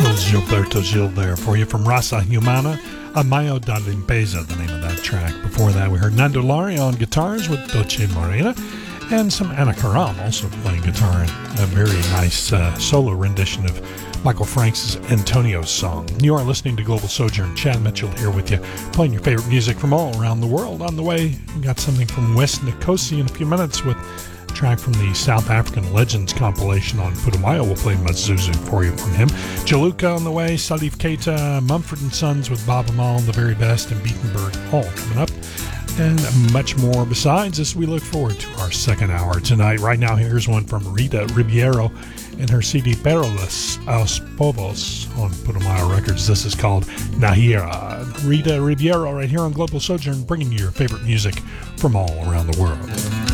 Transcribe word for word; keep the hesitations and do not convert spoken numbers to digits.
Gilberto Gil there for you from Raza Humana, Amayo da Limpeza, the name of that track. Before that, we heard Nando Lara on guitars with Dolce Morena, and some Ana Karam also playing guitar in a very nice uh, solo rendition of Michael Franks' Antonio's song. You are listening to Global Sojourn. Chad Mitchell here with you, playing your favorite music from all around the world. On the way, we got something from West Nkosi in a few minutes with track from the South African Legends compilation on Putumayo. We'll play Mazuzu for you from him. Jaluka on the way, Salif Keita, Mumford and Sons with Bob Amal, The Very Best, and Beatenberg all coming up, and much more besides as we look forward to our second hour tonight. Right now, here's one from Rita Ribeiro and her C D Perolas aos Povos on Putumayo Records. This is called Nahira. Rita Ribeiro right here on Global Sojourn, bringing you your favorite music from all around the world.